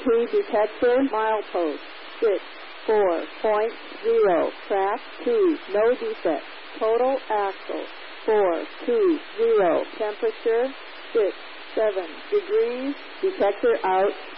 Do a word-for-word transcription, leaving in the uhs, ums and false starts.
T detector, milepost six four point zero, track two, no defect. Total axle four two zero, temperature six seven degrees, detector out.